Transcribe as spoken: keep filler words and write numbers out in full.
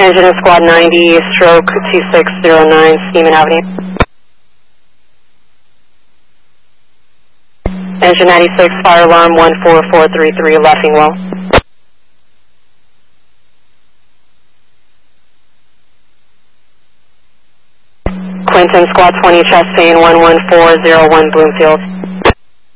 Engine in Squad ninety, stroke two six zero nine, Steeman Avenue. Engine ninety-six, fire alarm one four four three three, Leffingwell. Quinton, Squad twenty, chest pain one one four zero one, Bloomfield.